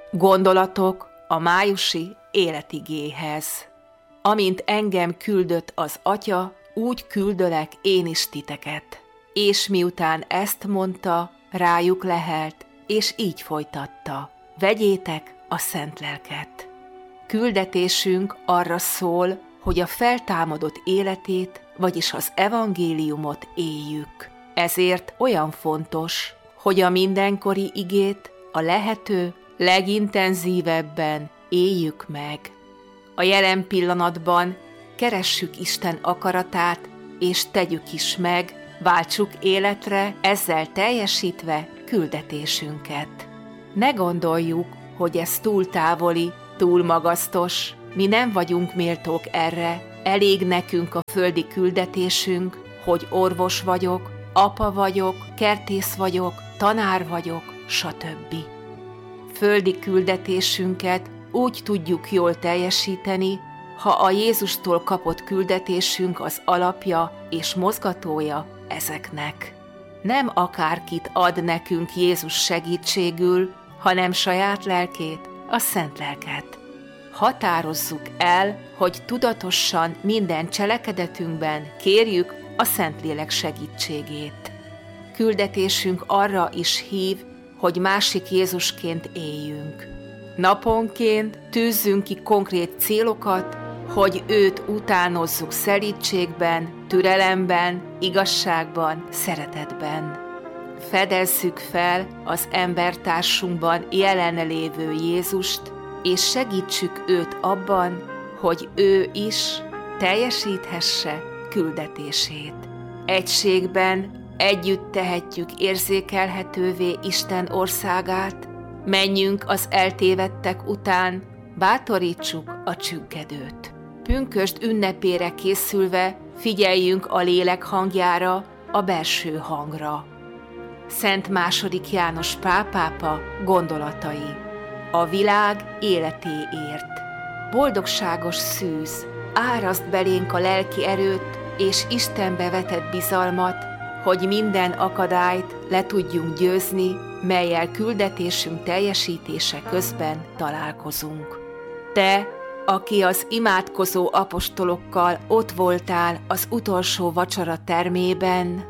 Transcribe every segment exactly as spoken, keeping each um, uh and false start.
Gondolatok a májusi életigéhez. Amint engem küldött az Atya, úgy küldölek én is titeket. És miután ezt mondta, rájuk lehelt, és így folytatta: vegyétek a szent lelket. Küldetésünk arra szól, hogy a feltámadott életét, vagyis az evangéliumot éljük. Ezért olyan fontos, hogy a mindenkori igét a lehető legintenzívebben éljük meg. A jelen pillanatban keressük Isten akaratát, és tegyük is meg, váltsuk életre, ezzel teljesítve küldetésünket. Ne gondoljuk, hogy ez túl távoli, túl magasztos, mi nem vagyunk méltók erre, elég nekünk a földi küldetésünk, hogy orvos vagyok, apa vagyok, kertész vagyok, tanár vagyok, stb. Földi küldetésünket úgy tudjuk jól teljesíteni, ha a Jézustól kapott küldetésünk az alapja és mozgatója ezeknek. Nem akárkit ad nekünk Jézus segítségül, hanem saját lelkét, a szent lelket. Határozzuk el, hogy tudatosan minden cselekedetünkben kérjük a Szentlélek segítségét. Küldetésünk arra is hív, hogy másik Jézusként éljünk. Naponként tűzzünk ki konkrét célokat, hogy őt utánozzuk szelídségben, türelemben, igazságban, szeretetben. Fedezzük fel az embertársunkban jelenlévő Jézust, és segítsük őt abban, hogy ő is teljesíthesse küldetését. Egységben együtt tehetjük érzékelhetővé Isten országát, menjünk az eltévedtek után, bátorítsuk a csüggedőt. Pünkösd ünnepére készülve figyeljünk a lélek hangjára, a belső hangra. Szent második János Pál pápa gondolatai. A világ életéért. Boldogságos szűz, áraszt belénk a lelki erőt és Istenbe vetett bizalmat, hogy minden akadályt le tudjunk győzni, mellyel küldetésünk teljesítése közben találkozunk. Te, aki az imádkozó apostolokkal ott voltál az utolsó vacsora termében,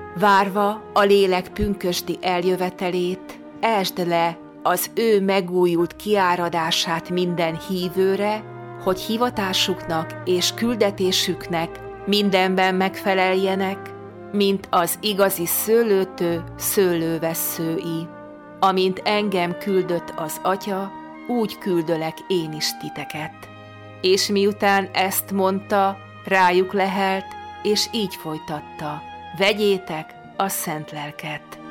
várva a lélek pünkösdi eljövetelét, esd le az ő megújult kiáradását minden hívőre, hogy hivatásuknak és küldetésüknek mindenben megfeleljenek, mint az igazi szőlőtő szőlővesszői. Amint engem küldött az Atya, úgy küldölek én is titeket. És miután ezt mondta, rájuk lehelt, és így folytatta: vegyétek a szent lelket.